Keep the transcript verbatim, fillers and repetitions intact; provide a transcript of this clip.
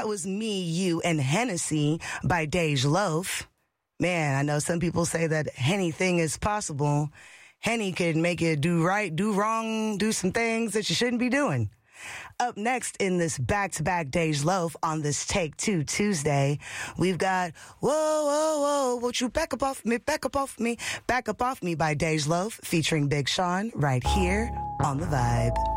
That was Me, You, and Hennessy by Dej Loaf. Man, I know some people say that anything is possible. Henny could make you do right, do wrong, do some things that you shouldn't be doing. Up next in this back-to-back Dej Loaf on this Take Two Tuesday, we've got Whoa, Whoa, Whoa, Won't You Back Up Off Me, Back Up Off Me, Back Up Off Me by Dej Loaf featuring Big Sean right here on The Vibe.